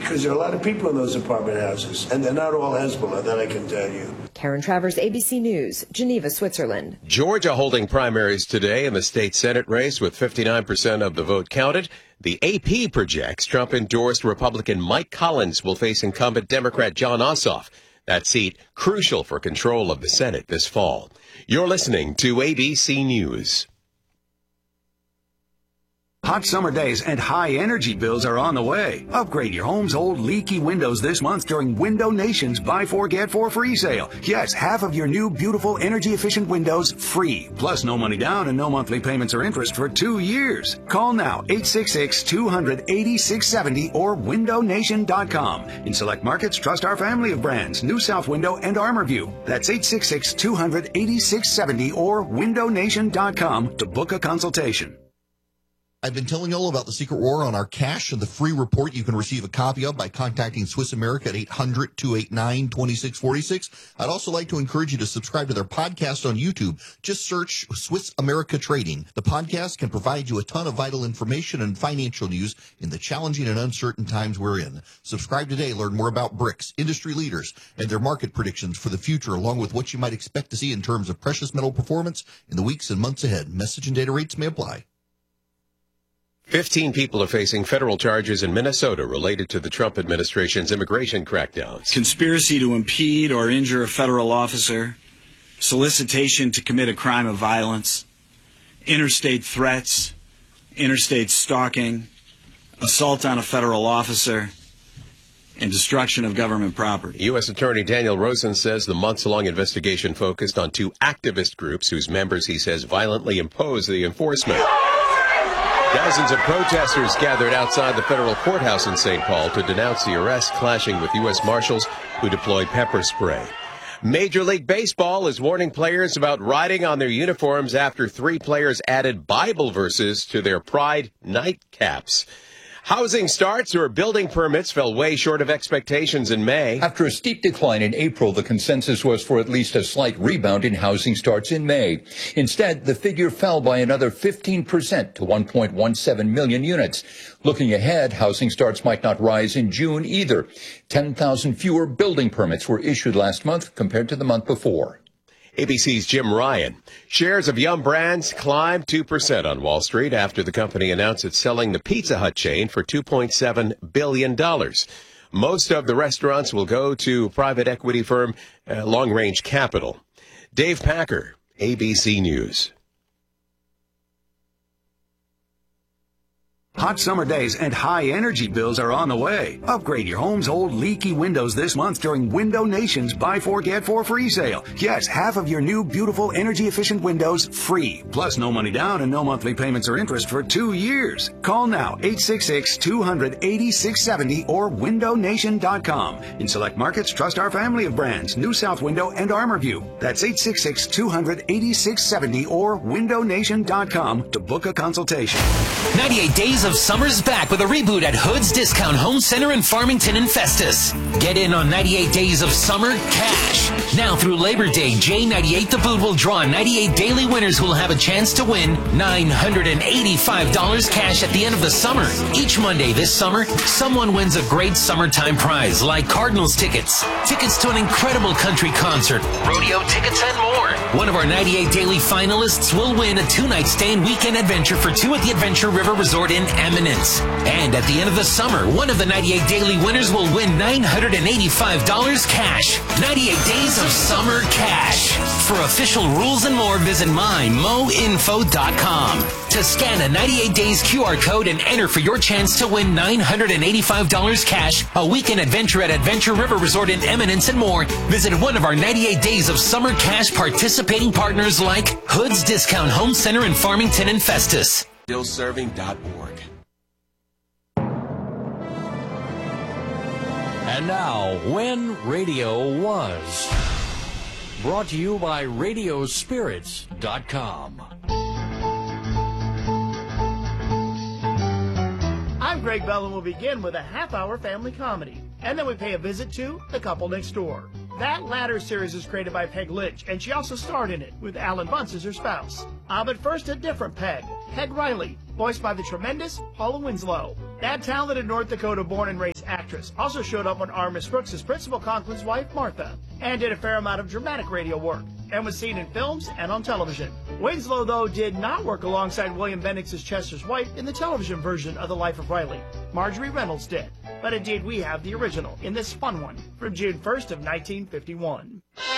Because there are a lot of people in those apartment houses, and they're not all Hezbollah, that I can tell you. Karen Travers, ABC News, Geneva, Switzerland. Georgia holding primaries today in the state Senate race with 59% of the vote counted. The AP projects Trump-endorsed Republican Mike Collins will face incumbent Democrat Jon Ossoff. That seat crucial for control of the Senate this fall. You're listening to ABC News. Hot summer days and high energy bills are on the way. Upgrade your home's old leaky windows this month during Window Nation's Buy 4 Get 4 free sale. Yes, half of your new beautiful energy efficient windows free. Plus no money down and no monthly payments or interest for 2 years. Call now 866-200-8670 or windownation.com. In select markets, trust our family of brands, New South Window and ArmorView. That's 866-200-8670 or windownation.com to book a consultation. I've been telling you all about the secret war on our cash and the free report you can receive a copy of by contacting Swiss America at 800-289-2646. I'd also like to encourage you to subscribe to their podcast on YouTube. Just search Swiss America Trading. The podcast can provide you a ton of vital information and financial news in the challenging and uncertain times we're in. Subscribe today. Learn more about BRICS, industry leaders, and their market predictions for the future, along with what you might expect to see in terms of precious metal performance in the weeks and months ahead. Message and data rates may apply. 15 people are facing federal charges in Minnesota related to the Trump administration's immigration crackdowns. Conspiracy to impede or injure a federal officer, solicitation to commit a crime of violence, interstate threats, interstate stalking, assault on a federal officer, and destruction of government property. U.S. Attorney Daniel Rosen says the months-long investigation focused on 2 activist groups whose members, he says, violently imposed the enforcement. Dozens of protesters gathered outside the federal courthouse in St. Paul to denounce the arrest, clashing with U.S. Marshals who deployed pepper spray. Major League Baseball is warning players about riding on their uniforms after 3 players added Bible verses to their Pride nightcaps. Housing starts or building permits fell way short of expectations in May. After a steep decline in April, the consensus was for at least a slight rebound in housing starts in May. Instead, the figure fell by another 15% to 1.17 million units. Looking ahead, housing starts might not rise in June either. 10,000 fewer building permits were issued last month compared to the month before. ABC's Jim Ryan. Shares of Yum Brands climbed 2% on Wall Street after the company announced it's selling the Pizza Hut chain for $2.7 billion. Most of the restaurants will go to private equity firm Long Range Capital. Dave Packer, ABC News. Hot summer days and high energy bills are on the way. Upgrade your home's old leaky windows this month during Window Nation's Buy 4 Get 4 free sale. Yes, half of your new beautiful energy efficient windows free. Plus no money down and no monthly payments or interest for 2 years. Call now 866-200-8670 or windownation.com. In select markets, trust our family of brands, New South Window and ArmorView. That's 866-200-8670 or windownation.com to book a consultation. 98 Days of Summer's back with a reboot at Hood's Discount Home Center in Farmington and Festus. Get in on 98 Days of Summer cash. Now through Labor Day, J98 The Boot will draw 98 daily winners who will have a chance to win $985 cash at the end of the summer. Each Monday this summer, someone wins a great summertime prize like Cardinals tickets, tickets to an incredible country concert, rodeo tickets, and more. One of our 98 daily finalists will win a 2-night stay and weekend adventure for 2 at the Adventure River Resort in Eminence. And at the end of the summer, one of the 98 daily winners will win $985 cash. 98 Days of Summer cash. For official rules and more, visit mymoinfo.com. To scan a 98 Days QR code and enter for your chance to win $985 cash, a weekend adventure at Adventure River Resort in Eminence, and more, visit one of our 98 Days of Summer cash participating partners like Hood's Discount Home Center in Farmington and Festus. Stillserving.org. And now, When Radio Was. Brought to you by Radiospirits.com. I'm Greg Bell, and we'll begin with a half-hour family comedy. And then we pay a visit to The Couple Next Door. That latter series is created by Peg Lynch, and she also starred in it, with Alan Bunce as her spouse. But first, a different Peg, Peg Riley, voiced by the tremendous Paula Winslow. That talented North Dakota born and raised actress also showed up on Our Miss Brooks as Principal Conklin's wife, Martha, and did a fair amount of dramatic radio work, and was seen in films and on television. Winslow, though, did not work alongside William Bendix as Chester's wife in the television version of The Life of Riley. Marjorie Reynolds did. But indeed, we have the original in this fun one from June 1st of 1951.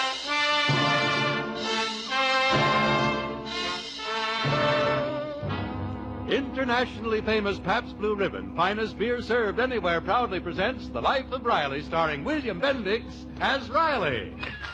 Internationally famous Pabst Blue Ribbon, finest beer served anywhere, proudly presents The Life of Riley, starring William Bendix as Riley.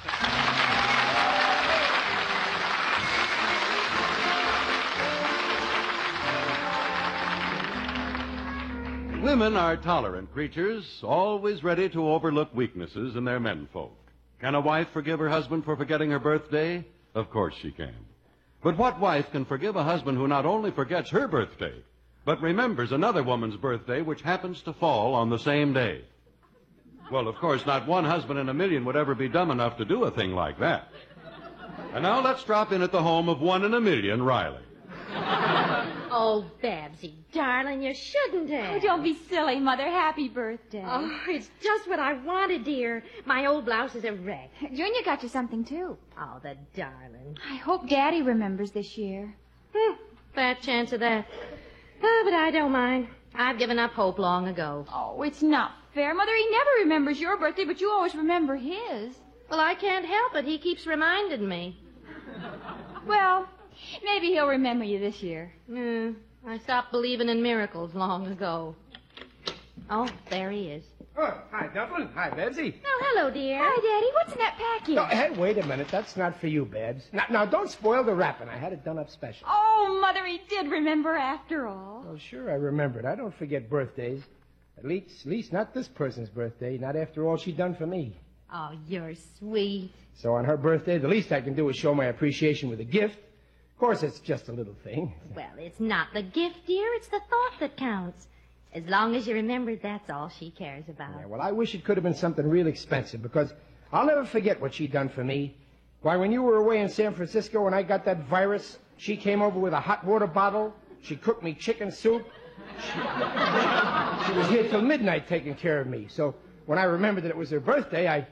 Women are tolerant creatures, always ready to overlook weaknesses in their menfolk. Can a wife forgive her husband for forgetting her birthday? Of course she can. But what wife can forgive a husband who not only forgets her birthday, but remembers another woman's birthday which happens to fall on the same day? Well, of course, not one husband in a million would ever be dumb enough to do a thing like that. And now let's drop in at the home of 1 in a million, Riley. Oh, Babsy, darling, you shouldn't have. Oh, don't be silly, Mother. Happy birthday. Oh, it's just what I wanted, dear. My old blouse is a wreck. Junior got you something, too. Oh, the darling. I hope Daddy remembers this year. Fat chance of that. Oh, but I don't mind. I've given up hope long ago. Oh, it's not fair, Mother. He never remembers your birthday, but you always remember his. Well, I can't help it. He keeps reminding me. Well, maybe he'll remember you this year. I stopped believing in miracles long ago. Oh, there he is. Oh, hi, Dublin. Hi, Babsy. Oh, hello, dear. Hi, Daddy. What's in that package? Oh, hey, wait a minute. That's not for you, Babs. Now, don't spoil the wrapping. I had it done up special. Oh, Mother, he did remember after all. Oh, sure, I remembered. I don't forget birthdays. At least not this person's birthday, not after all she done for me. Oh, you're sweet. So on her birthday, the least I can do is show my appreciation with a gift. Of course, it's just a little thing. Well, it's not the gift, dear. It's the thought that counts. As long as you remember, that's all she cares about. Yeah, well, I wish it could have been something real expensive, because I'll never forget what she done for me. Why, when you were away in San Francisco and I got that virus, she came over with a hot water bottle. She cooked me chicken soup. She was here till midnight taking care of me. So when I remembered that it was her birthday, I...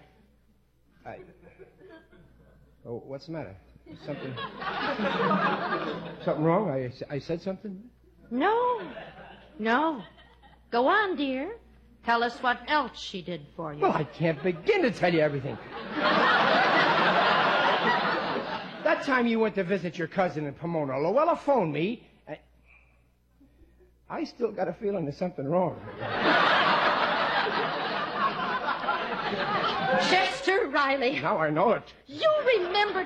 Oh, what's the matter? Something wrong? I said something? No. Go on, dear. Tell us what else she did for you. Well, I can't begin to tell you everything. That time you went to visit your cousin in Pomona, Luella phoned me. I still got a feeling there's something wrong. Chester Riley. Now I know it. You remembered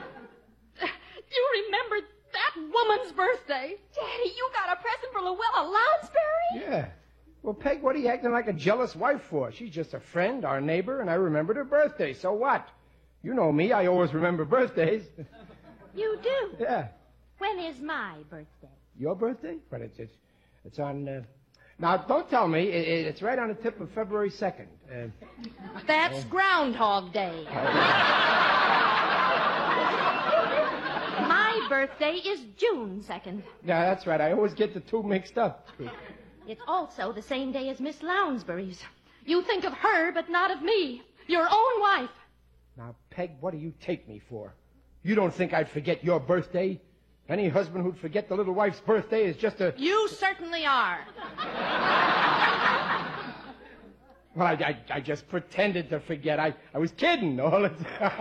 that woman's birthday. Daddy, you got a present for Luella Lounsbury? Yeah. Well, Peg, what are you acting like a jealous wife for? She's just a friend, our neighbor, and I remembered her birthday. So what? You know me. I always remember birthdays. You do? Yeah. When is my birthday? Your birthday? But it's on... Now, don't tell me. It's right on the tip of February 2nd. That's Groundhog Day. My birthday is June 2nd. Yeah, that's right. I always get the two mixed up. It's also the same day as Miss Lounsbury's. You think of her, but not of me. Your own wife. Now, Peg, what do you take me for? You don't think I'd forget your birthday? Any husband who'd forget the little wife's birthday is just a... You certainly are. Well, I just pretended to forget. I was kidding all the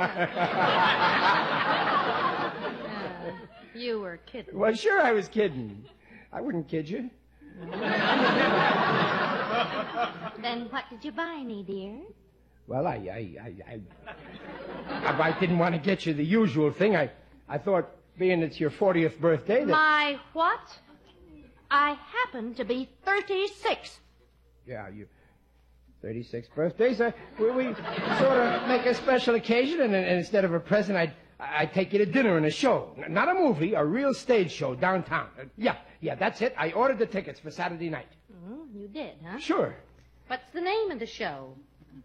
time. You were kidding. Well, sure I was kidding. I wouldn't kid you. Then what did you buy me, dear? Well, I didn't want to get you the usual thing. I thought, being it's your 40th birthday... My what? I happen to be 36. Yeah, you... 36 birthdays. We sort of make a special occasion, and instead of a present, I'd take you to dinner and a show. Not a movie, a real stage show downtown. Yeah, that's it. I ordered the tickets for Saturday night. You did, huh? Sure. What's the name of the show?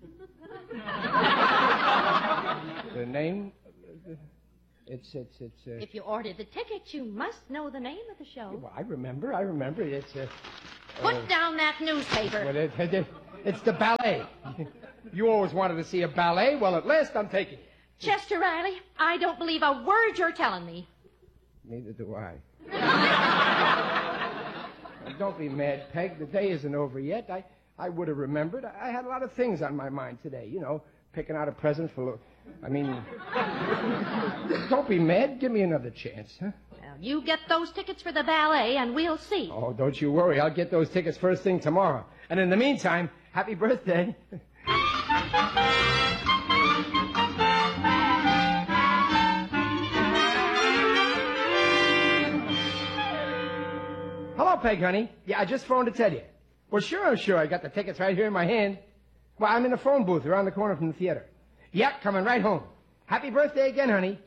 The name? It's If you ordered the tickets, you must know the name of the show. Well, I remember. It's Put down that newspaper. Well, it's the ballet. You always wanted to see a ballet. Well, at last I'm taking it. Chester Riley, I don't believe a word you're telling me. Neither do I. Don't be mad, Peg. The day isn't over yet. I would have remembered. I had a lot of things on my mind today. You know, picking out a present for... don't be mad. Give me another chance, huh? Well, you get those tickets for the ballet, and we'll see. Oh, don't you worry. I'll get those tickets first thing tomorrow. And in the meantime, happy birthday. Hello, Peg, honey. Yeah, I just phoned to tell you. Well, sure. I got the tickets right here in my hand. Well, I'm in the phone booth around the corner from the theater. Yep, coming right home. Happy birthday again, honey.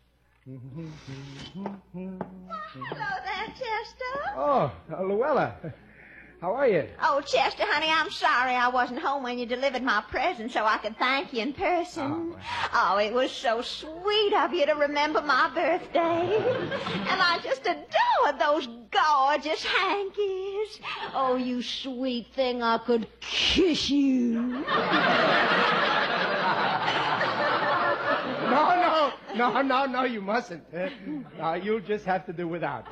Hello there, Chester. Oh, Luella. How are you? Oh, Chester, honey, I'm sorry I wasn't home when you delivered my present so I could thank you in person. Oh, it was so sweet of you to remember my birthday. And I just adored those gorgeous hankies. Oh, you sweet thing, I could kiss you. No, you mustn't. You'll just have to do without.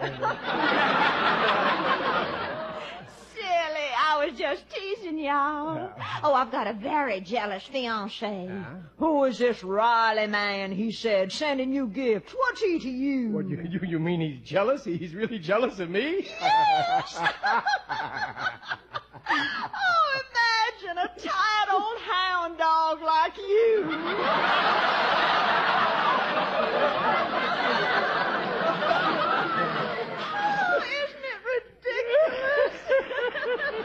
Silly, I was just teasing y'all. Oh, I've got a very jealous fiancé. Who is this Riley man, he said, sending you gifts? What's he to you? What, you mean he's jealous? He's really jealous of me? Yes! Oh, imagine a tired old hound dog like you. Oh, isn't it ridiculous?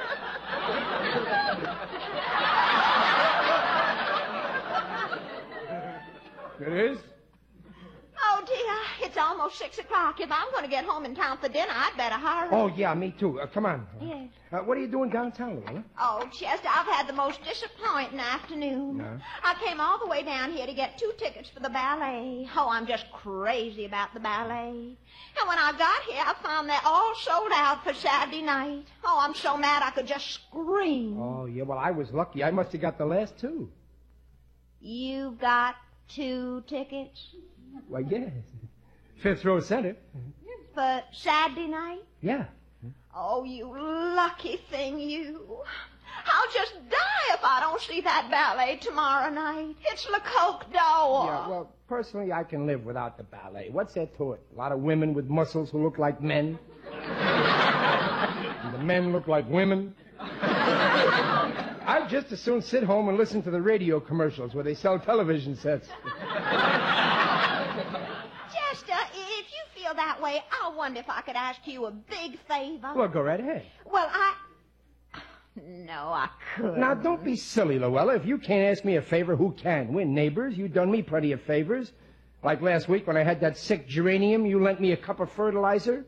It is? Oh, dear, it's almost 6 o'clock. If I'm going to get home in time for dinner, I'd better hurry. Oh, yeah, me too. Come on. Yes. What are you doing downtown, Luella? Oh, Chester, I've had the most disappointing afternoon. No? I came all the way down here to get 2 tickets for the ballet. Oh, I'm just crazy about the ballet. And when I got here, I found they're all sold out for Saturday night. Oh, I'm so mad I could just scream. Oh, yeah, well, I was lucky. I must have got the last 2. You've got 2 tickets? Well, yes. 5th row center. For Saturday night? Yeah. Oh, you lucky thing, you. I'll just die if I don't see that ballet tomorrow night. It's Le Coq d'Or. Yeah, well, personally, I can live without the ballet. What's there to it? A lot of women with muscles who look like men. And the men look like women. I'd just as soon sit home and listen to the radio commercials where they sell television sets. Chester, if you feel that way, I wonder if I could ask you a big favor. Well, go right ahead. Well, No, I couldn't. Now, don't be silly, Luella. If you can't ask me a favor, who can? We're neighbors. You've done me plenty of favors. Like last week when I had that sick geranium, you lent me a cup of fertilizer.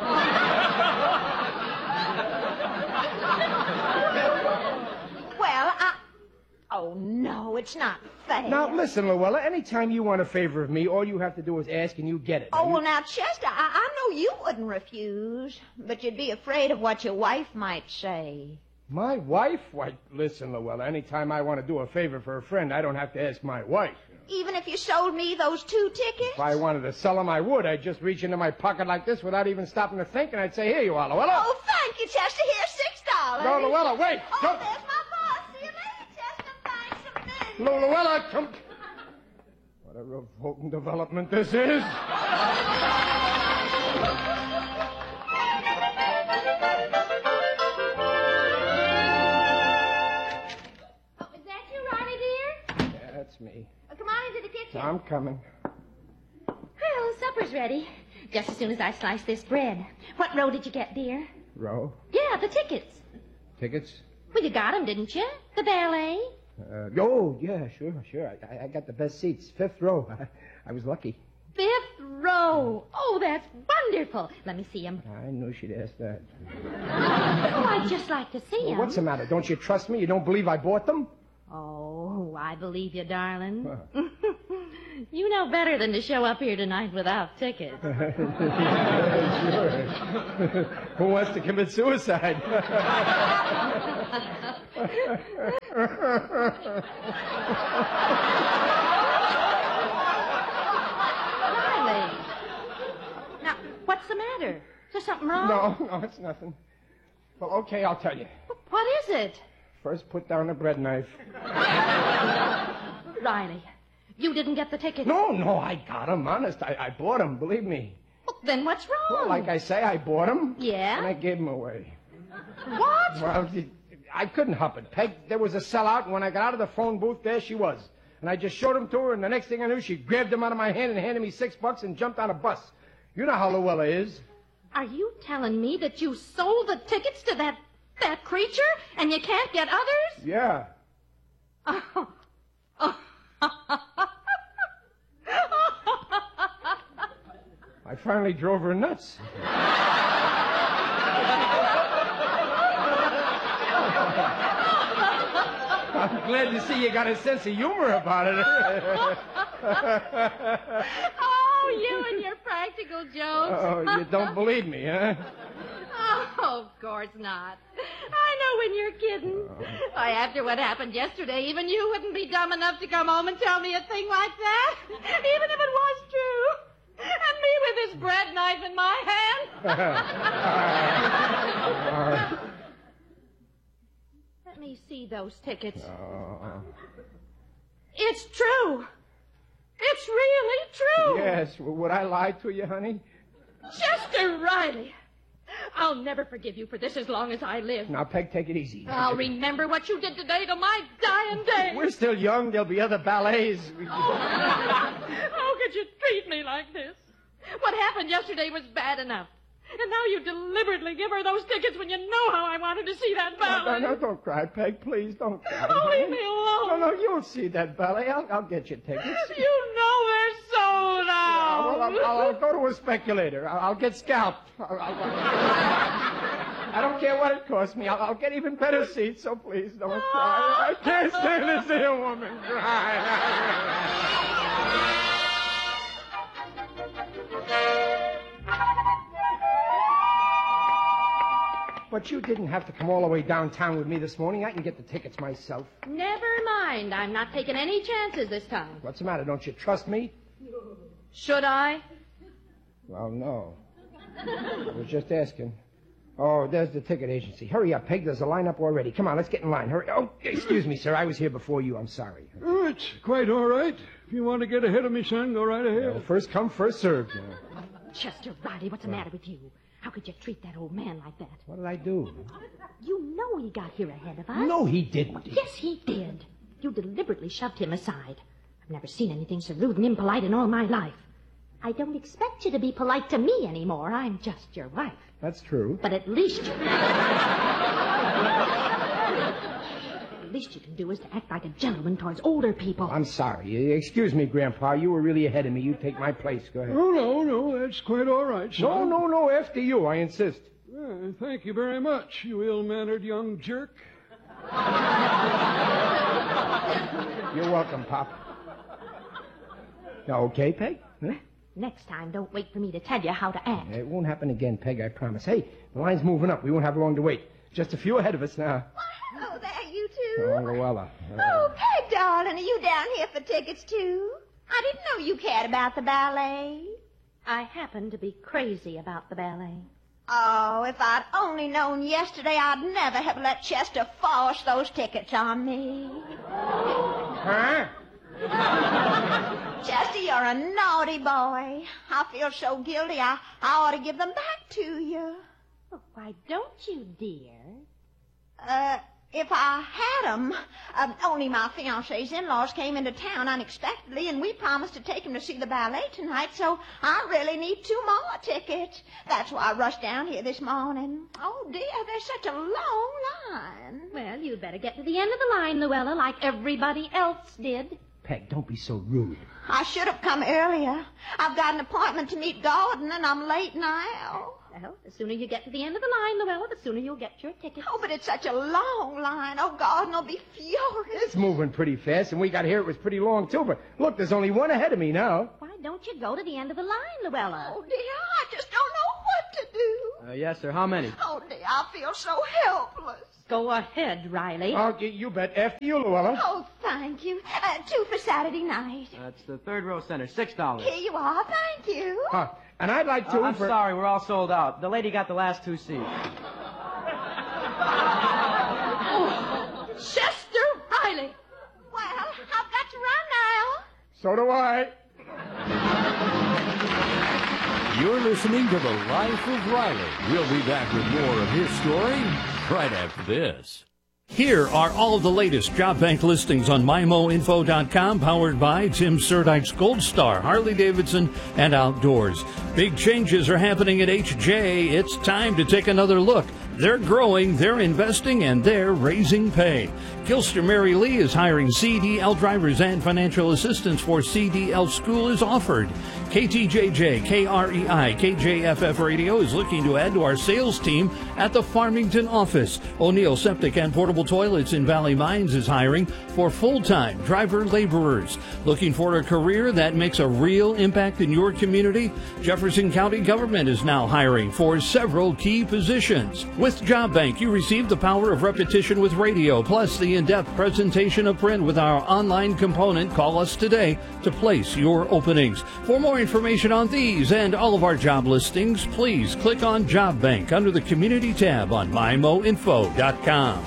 Oh, no, it's not fair. Now, listen, Luella, anytime you want a favor of me, all you have to do is ask and you get it. Oh, well, now, Chester, I know you wouldn't refuse, but you'd be afraid of what your wife might say. My wife? Why, listen, Luella, anytime I want to do a favor for a friend, I don't have to ask my wife. Even if you sold me those 2 tickets? If I wanted to sell them, I would. I'd just reach into my pocket like this without even stopping to think, and I'd say, here you are, Luella. Oh, thank you, Chester. Here's $6. No, Luella, wait. Oh, Don't... there's my boss. See you later, Chester. Thanks a million. No, Luella, come... What a revolting development this is. That's me. Come on into the kitchen. I'm coming. Well, supper's ready. Just as soon as I slice this bread. What row did you get, dear? Row? Yeah, the tickets. Tickets? Well, you got them, didn't you? The ballet. Oh, yeah, sure. I got the best seats. 5th row. I was lucky. 5th row. Oh, that's wonderful. Let me see them. I knew she'd ask that. Oh, I'd just like to see them. What's the matter? Don't you trust me? You don't believe I bought them? Oh, I believe you, darling. You know better than to show up here tonight without tickets. Sure. Who wants to commit suicide? Riley. Now, what's the matter? Is there something wrong? No, it's nothing. Well, okay, I'll tell you. What is it? First, put down the bread knife. Riley, you didn't get the tickets. No, I got them, honest. I bought them, believe me. Well, then what's wrong? Well, like I say, I bought them. Yeah? And I gave them away. What? Well, I couldn't help it, Peg. There was a sellout, and when I got out of the phone booth, there she was. And I just showed them to her, and the next thing I knew, she grabbed them out of my hand and handed me $6 and jumped on a bus. You know how Luella is. Are you telling me that you sold the tickets to that creature and you can't get others? Yeah. I finally drove her nuts. I'm glad to see you got a sense of humor about it. Oh, you and your practical jokes. Oh, you don't believe me, huh? Oh, of course not. I know when you're kidding. Why, after what happened yesterday, even you wouldn't be dumb enough to come home and tell me a thing like that, even if it was true. And me with this bread knife in my hand. Let me see those tickets. It's true. It's really true. Yes. Would I lie to you, honey? Chester Riley. I'll never forgive you for this as long as I live. Now, Peg, take it easy. I'll remember what you did today to my dying day. We're still young. There'll be other ballets. How could you treat me like this? What happened yesterday was bad enough. And now you deliberately give her those tickets when you know how I wanted to see that ballet. No, don't cry, Peg. Please, don't cry. Oh, leave me alone. No, you'll see that ballet. I'll get you tickets. You know they're sold out. Yeah, well, I'll go to a speculator. I'll get scalped. I don't care what it costs me. I'll get even better seats, so please don't cry. I can't stand to see a woman cry. But you didn't have to come all the way downtown with me this morning. I can get the tickets myself. Never mind. I'm not taking any chances this time. What's the matter? Don't you trust me? Should I? Well, no. I was just asking. Oh, there's the ticket agency. Hurry up, Peg. There's a lineup already. Come on, let's get in line. Hurry. Oh, excuse me, sir. I was here before you. I'm sorry. Oh, it's quite all right. If you want to get ahead of me, son, go right ahead. Well, first come, first served. Chester Riley, what's the matter with you? How could you treat that old man like that? What did I do? You know he got here ahead of us. No, he didn't. Yes, he did. You deliberately shoved him aside. I've never seen anything so rude and impolite in all my life. I don't expect you to be polite to me anymore. I'm just your wife. That's true. But at least you... The least you can do is to act like a gentleman towards older people. I'm sorry. Excuse me, Grandpa. You were really ahead of me. You take my place. Go ahead. Oh, no, that's quite all right, son. No, after you. I insist. Thank you very much, you ill-mannered young jerk. You're welcome, Pop. Okay, Peg? Huh? Next time, don't wait for me to tell you how to act. It won't happen again, Peg, I promise. Hey, the line's moving up. We won't have long to wait. Just a few ahead of us now. Oh, there you two. Oh, Luella. Oh, Peg, darling, are you down here for tickets, too? I didn't know you cared about the ballet. I happen to be crazy about the ballet. Oh, if I'd only known yesterday, I'd never have let Chester force those tickets on me. Huh? Chester, you're a naughty boy. I feel so guilty, I ought to give them back to you. Oh, why don't you, dear? If I had them, only my fiancé's in-laws came into town unexpectedly, and we promised to take him to see the ballet tonight, so I really need 2 more tickets. That's why I rushed down here this morning. Oh, dear, there's such a long line. Well, you'd better get to the end of the line, Luella, like everybody else did. Peg, don't be so rude. I should have come earlier. I've got an appointment to meet Gordon, and I'm late now. Well, the sooner you get to the end of the line, Luella, the sooner you'll get your ticket. Oh, but it's such a long line. Oh, Gordon will be furious. It's moving pretty fast, and we got here. It was pretty long, too. But look, there's only one ahead of me now. Why don't you go to the end of the line, Luella? Oh, dear, I just don't know what to do. Yes, sir. How many? Oh, dear, I feel so helpless. Go ahead, Riley. Oh, you bet. After you, Luella. Oh, thank you. 2 for Saturday night. That's the third row center, $6. Here you are. Thank you. And I'd like to... I'm sorry, we're all sold out. The lady got the last 2 seats. Chester Riley. Well, I've got to run now. So do I. You're listening to The Life of Riley. We'll be back with more of his story right after this. Here are all of the latest job bank listings on MyMoInfo.com, powered by Tim Serdyk's Gold Star, Harley-Davidson, and Outdoors. Big changes are happening at HJ. It's time to take another look. They're growing, they're investing, and they're raising pay. Gilster Mary Lee is hiring CDL drivers, and financial assistance for CDL school is offered. KTJJ, KREI, KJFF Radio is looking to add to our sales team at the Farmington office. O'Neill Septic and Portable Toilets in Valley Mines is hiring for full-time driver laborers. Looking for a career that makes a real impact in your community? Jefferson County Government is now hiring for several key positions. With Job Bank, you receive the power of repetition with radio, plus the in-depth presentation of print with our online component. Call us today to place your openings. For more information on these and all of our job listings, please click on Job Bank under the Community tab on MyMoInfo.com.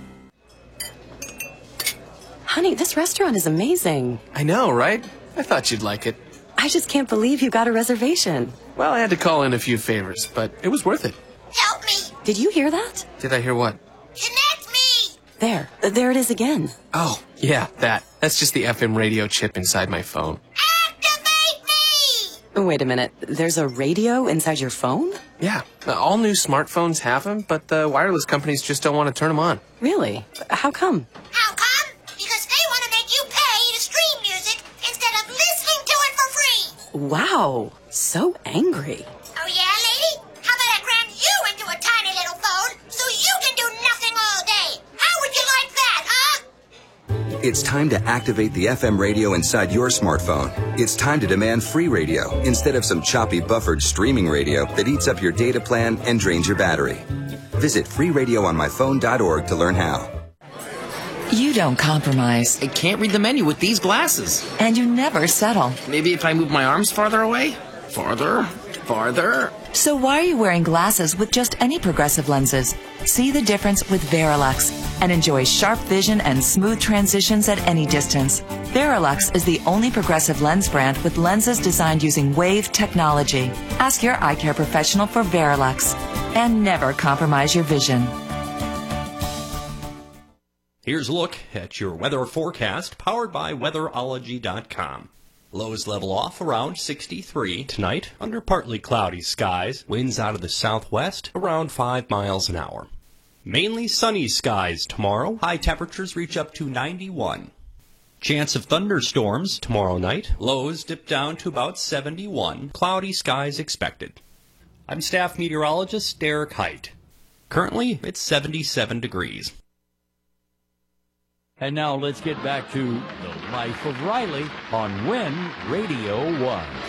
Honey, this restaurant is amazing. I know, right? I thought you'd like it. I just can't believe you got a reservation. Well, I had to call in a few favors, but it was worth it. Help me. Did you hear that? Did I hear what? Connect me. There it is again. Oh, yeah, that. That's just the FM radio chip inside my phone. Wait a minute. There's a radio inside your phone? Yeah, all new smartphones have them, but the wireless companies just don't want to turn them on. Really? How come? How come? Because they want to make you pay to stream music instead of listening to it for free. Wow. So angry. Oh, yeah, lady? How about I cram you into a tiny little phone so you can do nothing all day? How would you like that, huh? It's time to activate the FM radio inside your smartphone. It's time to demand free radio instead of some choppy buffered streaming radio that eats up your data plan and drains your battery. Visit freeradioonmyphone.org to learn how. You don't compromise. I can't read the menu with these glasses. And you never settle. Maybe if I move my arms farther away? Farther. So why are you wearing glasses with just any progressive lenses? See the difference with Verilux and enjoy sharp vision and smooth transitions at any distance. Verilux is the only progressive lens brand with lenses designed using wave technology. Ask your eye care professional for Verilux and never compromise your vision. Here's a look at your weather forecast powered by weatherology.com. Lows level off around 63 tonight under partly cloudy skies. Winds out of the southwest around 5 miles an hour. Mainly sunny skies tomorrow. High temperatures reach up to 91. Chance of thunderstorms tomorrow night. Lows dip down to about 71. Cloudy skies expected. I'm staff meteorologist Derek Height. Currently, it's 77 degrees. And now let's get back to The Life of Riley on When Radio Was.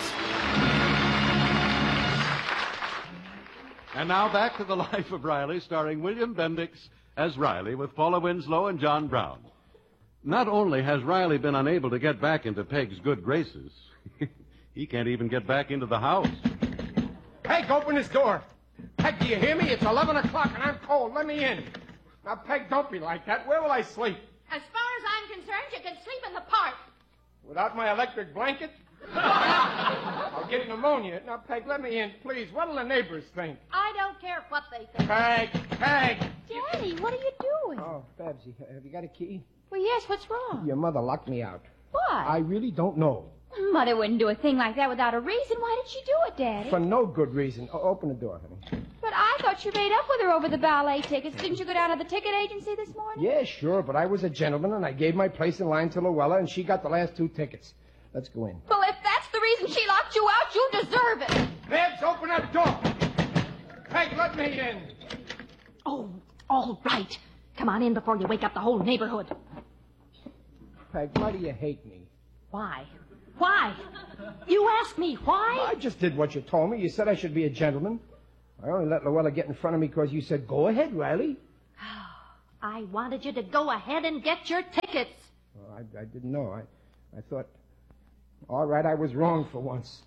And now back to The Life of Riley, starring William Bendix as Riley with Paula Winslow and John Brown. Not only has Riley been unable to get back into Peg's good graces, he can't even get back into the house. Peg, open this door. Peg, do you hear me? It's 11 o'clock and I'm cold. Let me in. Now, Peg, don't be like that. Where will I sleep? As far as I'm concerned, you can sleep in the park. Without my electric blanket? I'll get pneumonia. Now, Peg, let me in, please. What'll the neighbors think? I don't care what they think. Peg! Daddy, what are you doing? Oh, Babsy, have you got a key? Well, yes, what's wrong? Your mother locked me out. Why? I really don't know. Mother wouldn't do a thing like that without a reason. Why did she do it, Daddy? For no good reason. Open the door, honey. But I thought you made up with her over the ballet tickets. Didn't you go down to the ticket agency this morning? Yeah, sure, but I was a gentleman, and I gave my place in line to Luella, and she got the last 2 tickets. Let's go in. Well, if that's the reason she locked you out, you deserve it. Babs, open that door. Peg, let me in. Oh, all right. Come on in before you wake up the whole neighborhood. Peg, why do you hate me? Why? Why? You asked me why? I just did what you told me. You said I should be a gentleman. I only let Luella get in front of me because you said, go ahead, Riley. I wanted you to go ahead and get your tickets. Well, I didn't know. I thought, all right, I was wrong for once.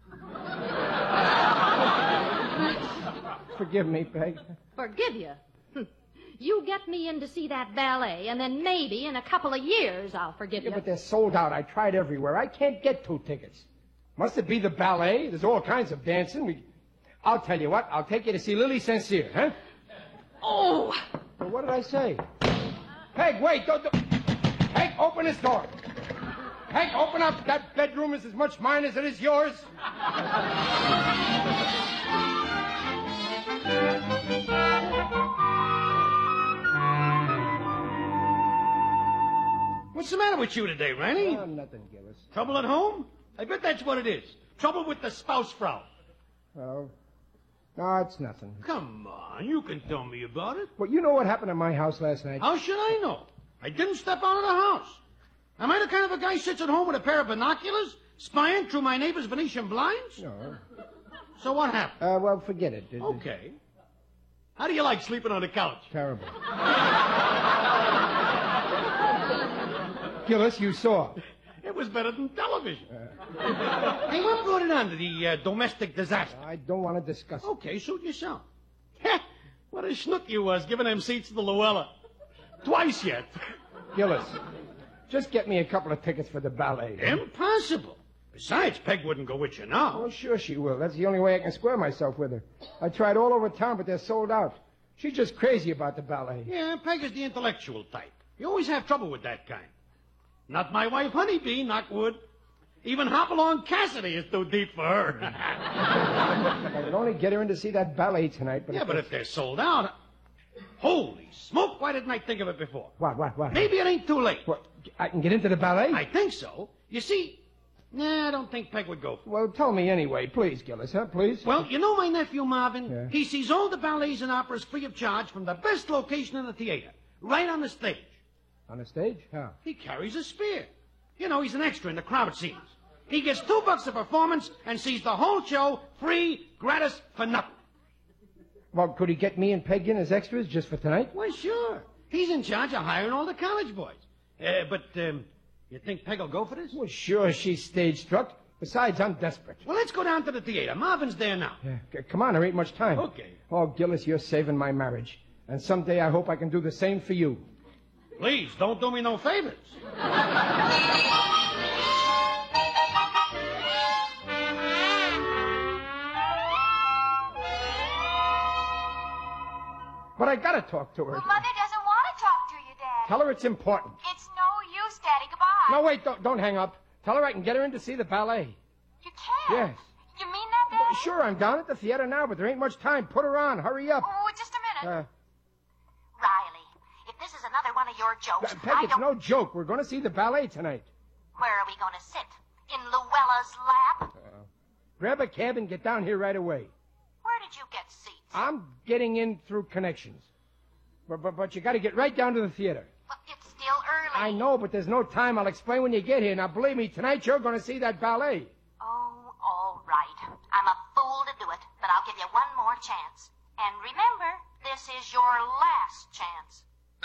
Forgive me, Peg. Forgive you? You get me in to see that ballet, and then maybe in a couple of years I'll forgive you. Yeah, but they're sold out. I tried everywhere. I can't get 2 tickets. Must it be the ballet? There's all kinds of dancing. I'll tell you what. I'll take you to see Lily Sincere, huh? Oh! Well, what did I say? Peg, wait. Don't. Peg, open this door. Peg, open up. That bedroom is as much mine as it is yours. What's the matter with you today, Ranny? Oh, nothing, Gillis. Trouble at home? I bet that's what it is. Trouble with the spouse frau. Oh. No, it's nothing. Come on, you can tell me about it. Well, you know what happened at my house last night? How should I know? I didn't step out of the house. Am I the kind of a guy who sits at home with a pair of binoculars, spying through my neighbor's Venetian blinds? No. So what happened? Well, forget it. Okay. How do you like sleeping on the couch? Terrible. Gillis, you saw. It was better than television. Hey, what brought it on to the domestic disaster? I don't want to discuss it. Okay, suit yourself. What a schnook you was giving them seats to the Luella. Twice yet. Gillis, just get me a couple of tickets for the ballet. Impossible. Besides, Peg wouldn't go with you now. Oh, sure she will. That's the only way I can square myself with her. I tried all over town, but they're sold out. She's just crazy about the ballet. Yeah, Peg is the intellectual type. You always have trouble with that kind. Not my wife, Honeybee, knock wood. Even Hopalong Cassidy is too deep for her. I could only get her in to see that ballet tonight. But but if they're sold out... Holy smoke, why didn't I think of it before? What? Maybe it ain't too late. What, I can get into the ballet? I think so. You see... Nah, I don't think Peg would go for it. Well, tell me anyway, please, Gillis, huh? Please? Well, you know my nephew Marvin? Yeah. He sees all the ballets and operas free of charge from the best location in the theater. Right on the stage. On the stage? How? He carries a spear. You know, he's an extra in the crowd scenes. He gets $2 a performance and sees the whole show free, gratis, for nothing. Well, could he get me and Peg in as extras just for tonight? Why, sure. He's in charge of hiring all the college boys. But you think Peg will go for this? Well, sure, she's stage struck. Besides, I'm desperate. Well, let's go down to the theater. Marvin's there now. Yeah, come on, there ain't much time. Okay. Oh, Gillis, you're saving my marriage. And someday I hope I can do the same for you. Please, don't do me no favors. But I gotta talk to her. Well, Mother doesn't want to talk to you, Daddy. Tell her it's important. It's no use, Daddy. Goodbye. No, wait, don't hang up. Tell her I can get her in to see the ballet. You can't. Yes. You mean that, Daddy? Well, sure, I'm down at the theater now, but there ain't much time. Put her on. Hurry up. Oh, just a minute. Riley, if this is another one of your jokes, Peg, it's no joke. We're going to see the ballet tonight. Where are we going to sit? In Luella's lap? Grab a cab and get down here right away. Where did you get seats? I'm getting in through connections. But you got to get right down to the theater. Well, it's still early. I know, but there's no time. I'll explain when you get here. Now, believe me, tonight you're going to see that ballet. Oh, all right. I'm a fool to do it, but I'll give you one more chance. And remember, this is your last chance.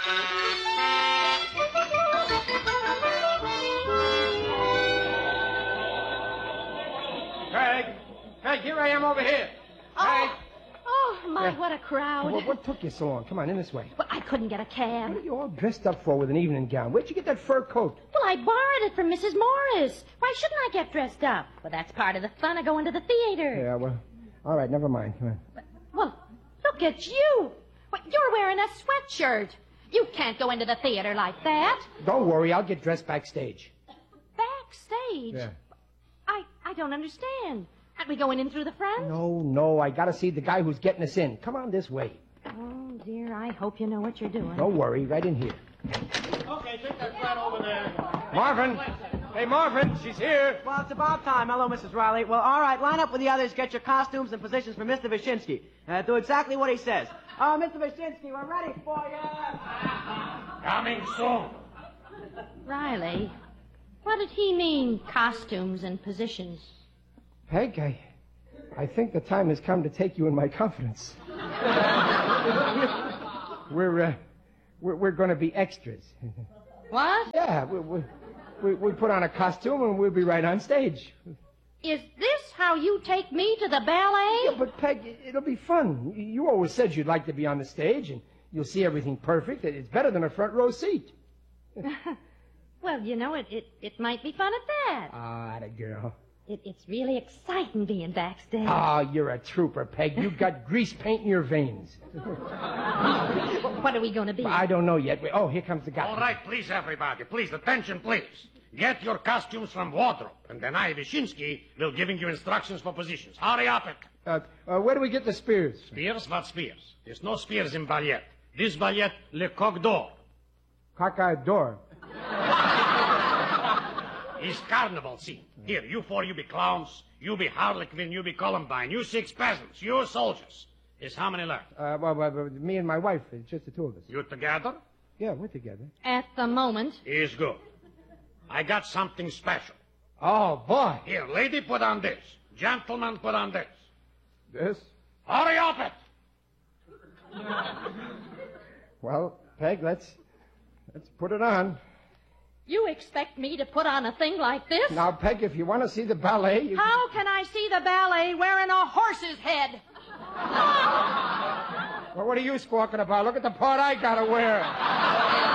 Peg, here I am over here. Peg. Oh, my, what a crowd. Well, what took you so long? Come on, in this way. Well, I couldn't get a cab. What are you all dressed up for with an evening gown? Where'd you get that fur coat? Well, I borrowed it from Mrs. Morris. Why shouldn't I get dressed up? Well, that's part of the fun of going to the theater. Yeah, well, all right, never mind. Come on. Well, look at you. Well, you're wearing a sweatshirt. You can't go into the theater like that. Don't worry, I'll get dressed backstage. Backstage? Yeah. I don't understand. Aren't we going in through the front? No, I gotta see the guy who's getting us in. Come on this way. Oh, dear, I hope you know what you're doing. Don't worry, right in here. Okay, take that flat over there. Marvin, Hey, Marvin, she's here. Well, it's about time. Hello, Mrs. Riley. Well, all right, line up with the others, get your costumes and positions for Mr. Wyszynski. Do exactly what he says. Oh, Mr. Wyszynski, we're ready for you. Coming soon. Riley, what did he mean, costumes and positions? Peg, I think the time has come to take you in my confidence. We're going to be extras. What? Yeah, we put on a costume and we'll be right on stage. Is this how you take me to the ballet? Yeah, but Peg, it'll be fun. You always said you'd like to be on the stage, and you'll see everything perfect. It's better than a front row seat. Well, you know, it might be fun at that. Ah, the girl. It's really exciting being backstage. Oh, you're a trooper, Peg. You've got grease paint in your veins. What are we going to be? I don't know yet. Oh, here comes the guy. All right, please, everybody. Please, attention, please. Get your costumes from wardrobe, and then I, Wyszynski, will giving you instructions for positions. Hurry up it. Where do we get the spears? Spears? What spears? There's no spears in ballet. This ballet, Le Coq d'Or. Coq d'Or. It's carnival scene. Here, you four, you be clowns. You be Harlequin, you be Columbine. You 6 peasants, you soldiers. Is how many left? Well, me and my wife. It's just the two of us. You together? Yeah, we're together. At the moment. Is good. I got something special. Oh, boy. Here, lady, put on this. Gentlemen, put on this. This? Hurry up it! Well, Peg, let's put it on. You expect me to put on a thing like this? Now, Peg, if you want to see the ballet... How can I see the ballet wearing a horse's head? Well, what are you squawking about? Look at the part I gotta wear.